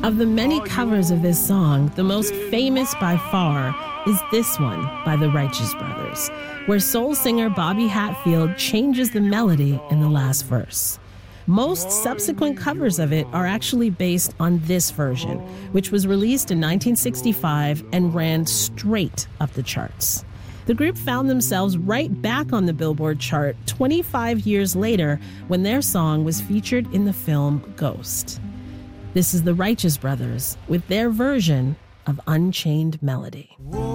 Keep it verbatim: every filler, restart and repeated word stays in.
Of the many covers of this song, the most famous by far is this one by the Righteous Brothers, where soul singer Bobby Hatfield changes the melody in the last verse. Most subsequent covers of it are actually based on this version, which was released in nineteen sixty-five and ran straight up the charts. The group found themselves right back on the Billboard chart twenty-five years later when their song was featured in the film Ghost. This is the Righteous Brothers with their version of Unchained Melody. Whoa.